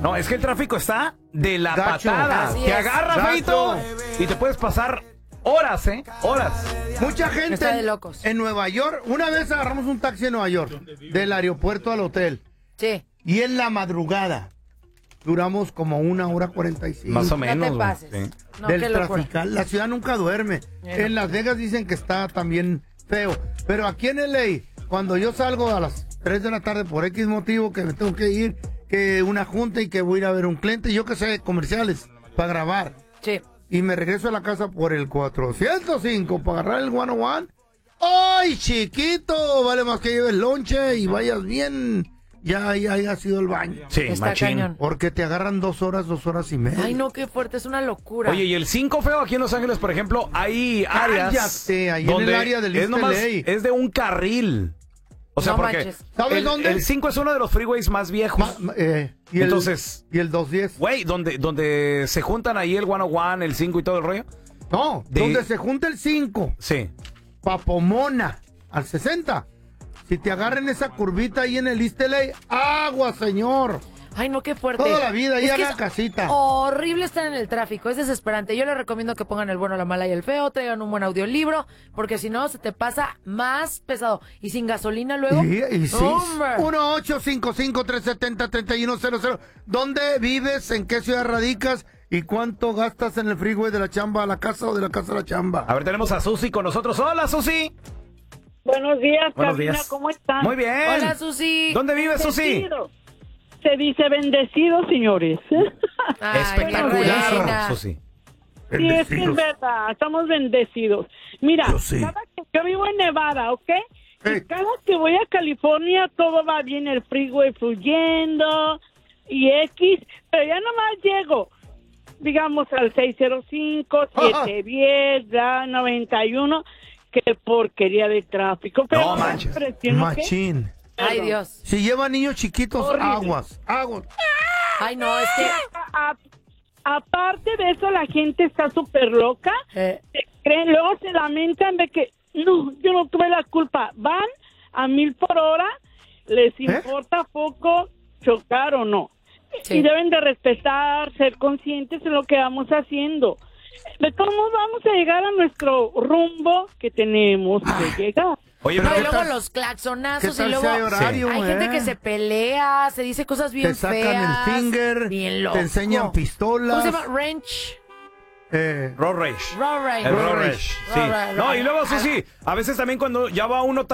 No, es que el tráfico está de la Gacho. patada. Así Te es. agarra, Gacho. feito, y te puedes pasar horas, Horas. Mucha gente Está de locos. en Nueva York. Una vez agarramos un taxi en Nueva York, del aeropuerto al hotel. Sí. Y en la madrugada duramos como 1 hora 45. Más o No menos. te güey. pases. Sí. No, Del qué locura. trafical. La ciudad nunca duerme. Bueno. En Las Vegas dicen que está también feo. Pero aquí en LA, cuando yo salgo a las 3 de la tarde por X motivo, que me tengo que ir, que una junta y que voy a ir a ver un cliente, yo que sé, comerciales, para grabar. Sí. Y me regreso a la casa por el 405 para agarrar el 101. ¡Ay, chiquito! Vale más que lleves lonche y vayas bien. Ya ha sido el baño. Sí, Está machín. cañón. Porque te agarran 2 horas, 2 horas y media. Ay, no, qué fuerte, es una locura. Oye, y el 5 feo aquí en Los Ángeles, por ejemplo, hay áreas Cállate, ahí en donde el área del es East nomás, LA. es de un carril. O sea, No porque manches. ¿Sabes dónde? el 5 es uno de los freeways más viejos. Y Entonces- ¿Y el 210? Güey, donde se juntan ahí el 101, el 5 y todo el rollo. No, donde se junta el 5, Sí. Papomona, al 60. Si te agarran esa curvita ahí en el East LA, agua, señor. Ay, no, qué fuerte. Toda la vida, ahí Es a que la es casita. horrible estar en el tráfico, es desesperante. Yo les recomiendo que pongan el bueno, la mala y el feo, traigan un buen audiolibro, porque si no se te pasa más pesado. Y sin gasolina luego. Y sí. ¡Hombre! 1-855-370-3100. ¿Dónde vives? ¿En qué ciudad radicas? ¿Y cuánto gastas en el freeway de la chamba a la casa o de la casa a la chamba? A ver, tenemos a Susi con nosotros. Hola, Susi. Buenos días, Buenos Carolina, días. ¿cómo están? Muy bien. Hola, Susi. ¿Dónde vives, Susi? Bendecido. Se dice bendecido, señores. Ay, Espectacular, reina. Susi. Sí, es que es verdad, estamos bendecidos. Mira, Yo sí. yo vivo en Nevada, ¿ok? Hey. Y cada que voy a California todo va bien, el freeway fluyendo y X, pero ya nomás llego, digamos, al 605, 710, la 91, qué porquería de tráfico. Pero No manches. impresionó que- Machín. Ay, Dios. Si lleva niños chiquitos, Horrible. aguas. Ay, no, es que... Aparte de eso, la gente está súper loca. Se creen, luego se lamentan de que no, yo no tuve la culpa. Van a 1000 por hora, les importa poco chocar o no. Sí. Y deben de respetar, ser conscientes de lo que vamos haciendo. De todos modos, vamos a llegar a nuestro rumbo que tenemos que llegar. Oye, No, pero y luego tal- los claxonazos ¿Qué y tal luego si hay horario, hay gente que se pelea, se dice cosas bien Te sacan feas. el finger, bien loco. te enseñan pistolas. ¿Cómo se llama? Wrench. Eh, Road rage. Road rage. El road Road rage. rage. Sí. Road rage. No, y luego, Susi, a veces también cuando ya va uno